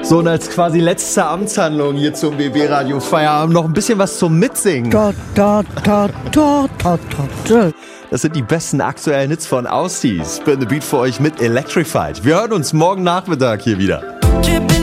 So, und als quasi letzte Amtshandlung hier zum BB-Radio Feierabend noch ein bisschen was zum Mitsingen. Das sind die besten aktuellen Hits von Aussie. Spin the Beat für euch mit Electrified. Wir hören uns morgen Nachmittag hier wieder.